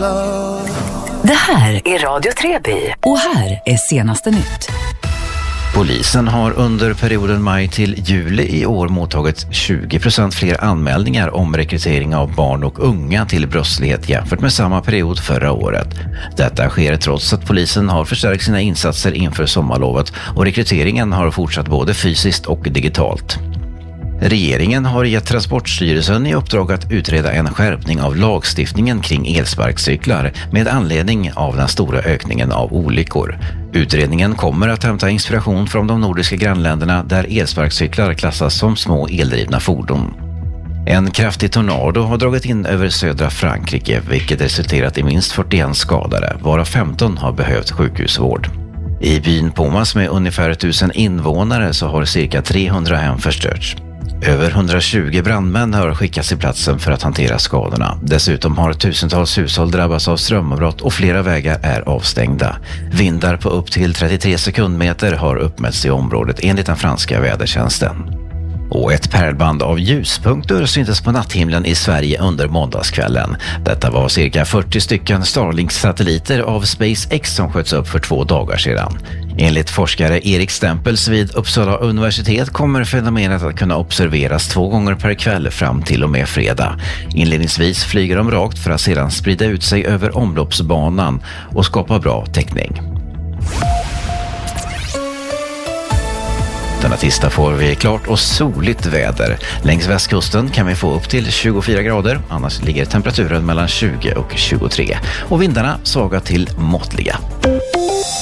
love. Det här är Radio Treby och här är senaste nytt. Polisen har under perioden maj till juli i år mottagit 20% fler anmälningar om rekrytering av barn och unga till brottslighet jämfört med samma period förra året. Detta sker trots att polisen har förstärkt sina insatser inför sommarlovet och rekryteringen har fortsatt både fysiskt och digitalt. Regeringen har gett Transportstyrelsen i uppdrag att utreda en skärpning av lagstiftningen kring elsparkcyklar med anledning av den stora ökningen av olyckor. Utredningen kommer att hämta inspiration från de nordiska grannländerna där elsparkcyklar klassas som små eldrivna fordon. En kraftig tornado har dragit in över södra Frankrike, vilket resulterat i minst 41 skadade, varav 15 har behövt sjukhusvård. I byn Pomas med ungefär 1000 invånare så har cirka 300 hem förstörts. Över 120 brandmän har skickats till platsen för att hantera skadorna. Dessutom har tusentals hushåll drabbats av strömavbrott och flera vägar är avstängda. Vindar på upp till 33 sekundmeter har uppmätts i området enligt den franska vädertjänsten. Och ett pärlband av ljuspunkter syntes på natthimlen i Sverige under måndagskvällen. Detta var cirka 40 stycken Starlink-satelliter av SpaceX som sköts upp för 2 dagar sedan. Enligt forskare Erik Stempels vid Uppsala universitet kommer fenomenet att kunna observeras 2 gånger per kväll fram till och med fredag. Inledningsvis flyger de rakt för att sedan sprida ut sig över omloppsbanan och skapa bra täckning. Denna tisdag får vi klart och soligt väder. Längs västkusten kan vi få upp till 24 grader, annars ligger temperaturen mellan 20 och 23. Och vindarna svaga till måttliga.